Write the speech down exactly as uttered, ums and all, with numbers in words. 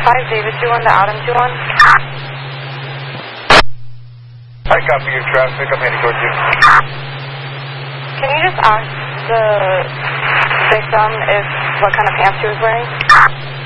five, David two one to Adam two one. I copy your traffic. I'm heading towards you. Can you just ask the victim if what kind of pants he was wearing?